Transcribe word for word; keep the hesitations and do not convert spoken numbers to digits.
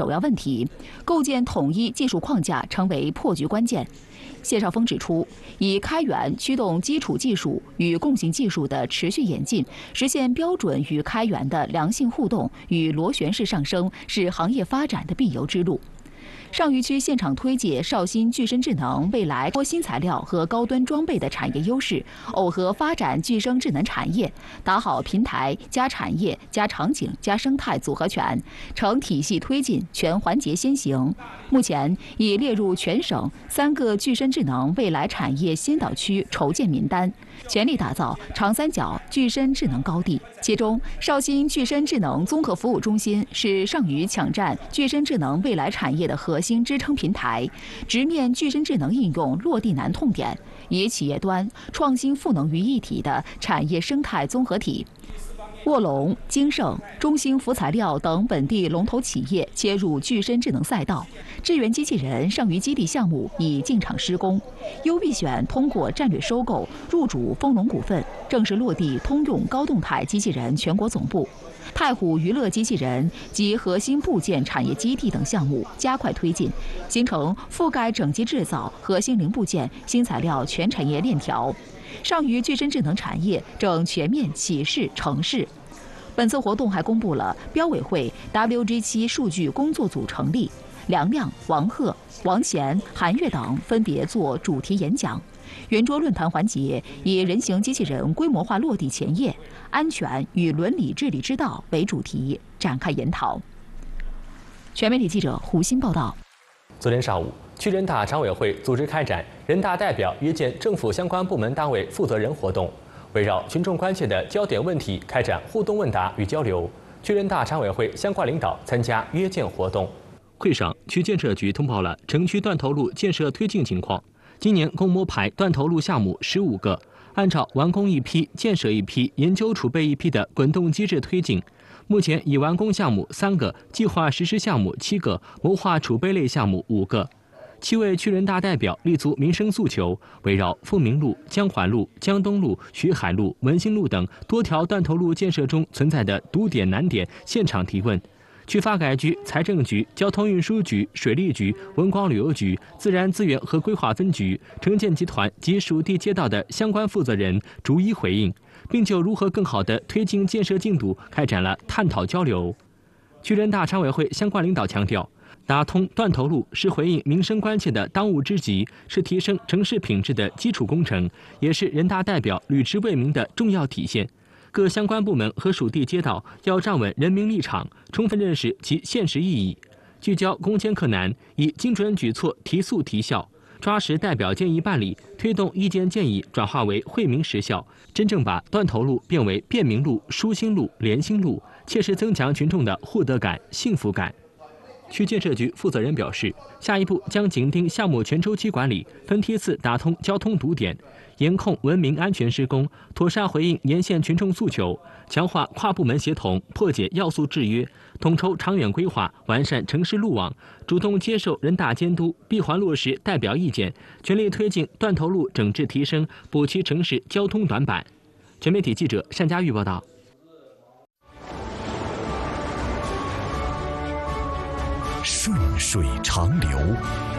首要问题，构建统一技术框架成为破局关键。谢少峰指出，以开源驱动基础技术与共性技术的持续演进，实现标准与开源的良性互动与螺旋式上升，是行业发展的必由之路。上虞区现场推介绍兴具身智能未来多新材料和高端装备的产业优势，耦合发展具身智能产业，打好平台加产业加场景加生态组合拳，成体系推进全环节先行。目前已列入全省三个具身智能未来产业先导区筹建名单，全力打造长三角具身智能高地。其中，绍兴具身智能综合服务中心是上虞抢占具身智能未来产业的核心支撑平台，直面具身智能应用落地难痛点，以企业端创新赋能于一体的产业生态综合体。卧龙、京盛、中兴福材料等本地龙头企业切入具身智能赛道，智源机器人上虞基地项目已进场施工，优必选通过战略收购入主丰隆股份，正式落地通用高动态机器人全国总部。太湖娱乐机器人及核心部件产业基地等项目加快推进，形成覆盖整机制造、核心零部件、新材料全产业链条。上虞具身智能产业正全面起势成势。本次活动还公布了标委会 W G 七数据工作组成立，梁亮、王鹤、王贤、韩月等分别做主题演讲。圆桌论坛环节以人形机器人规模化落地前夜、安全与伦理治理之道为主题展开研讨。全媒体记者胡鑫报道。 昨天上午，区人大常委会组织开展人大代表约见政府相关部门单位负责人活动，围绕群众关切的焦点问题开展互动问答与交流。区人大常委会相关领导参加约见活动。会上，区建设局通报了城区断头路建设推进情况。今年共摸排断头路项目十五个，按照完工一批、建设一批、研究储备一批的滚动机制推进。目前已完工项目三个，计划实施项目七个，谋划储备类项目五个。七位区人大代表立足民生诉求，围绕凤鸣路、江环路、江东路、徐海路、文心路等多条断头路建设中存在的堵点难点现场提问。区发改局、财政局、交通运输局、水利局、文广旅游局、自然资源和规划分局、城建集团及属地街道的相关负责人逐一回应，并就如何更好地推进建设进度开展了探讨交流。区人大常委会相关领导强调，打通断头路是回应民生关切的当务之急，是提升城市品质的基础工程，也是人大代表履职为民的重要体现。各相关部门和属地街道要站稳人民立场，充分认识其现实意义，聚焦攻坚克难，以精准举措提速提效，抓实代表建议办理，推动意见建议转化为惠民实效，真正把断头路变为便民路、舒心路、连心路，切实增强群众的获得感、幸福感。区建设局负责人表示，下一步将紧盯项目全周期管理，分梯次打通交通堵点，严控文明安全施工，妥善回应沿线群众诉求，强化跨部门协同，破解要素制约，统筹长远规划，完善城市路网，主动接受人大监督，闭环落实代表意见，全力推进断头路整治提升，补齐城市交通短板。全媒体记者单佳玉报道。 顺水长流，